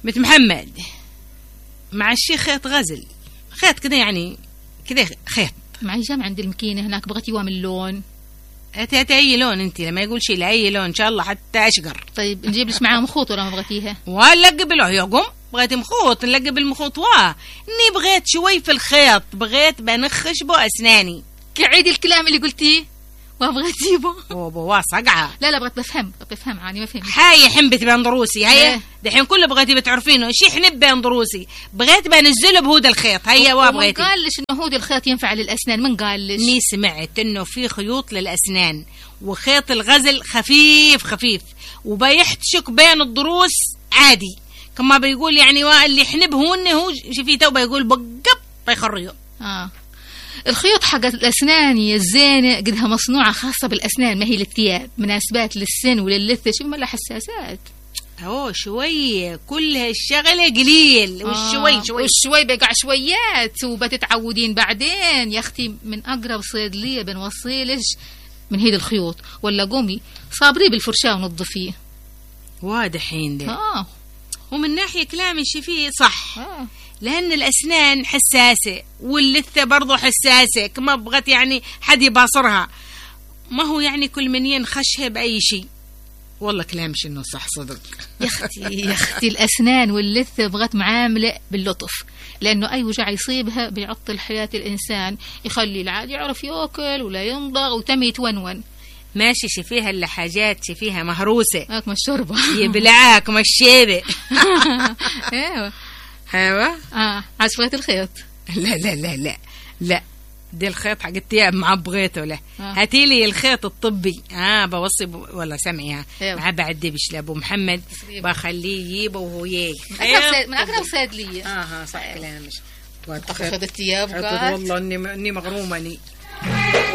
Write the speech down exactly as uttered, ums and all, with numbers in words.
بنت محمد مع الشيخ خيط غزل، خيط كده يعني كده خيط معي جام عند المكينة هناك، بغيتي من اللون؟ هاتي هاتي اي لون، انت لما يقول شيء لاي لون ان شاء الله حتى اشقر. طيب نجيب لك معاها مخوط ولا ما بغيتيها؟ ونلقب له يا قم، بغيت مخوط نلقب المخوط. واه اني بغيت شوي في الخيط، بغيت بنخش بو اسناني. كعيدي الكلام اللي قلتيه وابغى تجيبه. واه صقعه. لا لا بغيت بفهم بفهم عاني ما فهمت. هاي حنبت بين ضروسي هيا ايه. دحين كله بغيتي بتعرفينه شي حنب بين ضروسي، بغيت بنزله بهود الخيط هيا. واه بغيتي. من قال لش انه هود الخيط ينفع للاسنان؟ من قال لش؟ اني سمعت انه في خيوط للاسنان وخيط الغزل خفيف خفيف وبيحتشك بين الضروس عادي، كما بيقول يعني اللي يحنب هون هو شفيته وبيقول بقب بيخريه. اه الخيوط حق الاسنان يا الزينه قدها مصنوعه خاصه بالاسنان، ما هي للثياب، مناسبات للسن وللثه، شو ما لها حساسات. اوه شوي كل هالشغله قليل. والشوي آه. شوي والشوي بيقع شويات وبتتعودين بعدين. يا اختي من اقرب صيدليه بنوصيلش من هيد الخيوط، ولا قومي صابريه بالفرشاه ونظفيه. واضحين ده. اه ومن ناحيه كلامي شفيه صح. آه. لأن الأسنان حساسة واللثة برضو حساسة، كما بغت يعني حد يباصرها، ما هو يعني كل من ينخشها بأي شيء. والله كلامش إنه صح صدق. يا أختي يا أختي الأسنان واللثة بغت معاملة باللطف، لأنه أي وجع يصيبها بيعطل حياة الإنسان، يخلي العادي يعرف يأكل ولا ينضغ وتم يتونون. ماشي شفيها اللي حاجات شفيها مهروسة هاك ما الشربة يبلعاك ما الشيبة. ايوه ايوه اه عصفة الخيط. لا لا لا لا لا دي الخيط حق الثياب مع بغيته. لا آه. هاتي لي الخيط الطبي. اه بوصي ب... والله سمعي ها أيوة. مع بعد دبش لابو محمد بخليه يجيبه وهو يي من اقرب صيدليه. اه ها صح كلامك. اخذ الثياب والله اني اني مغرومه اني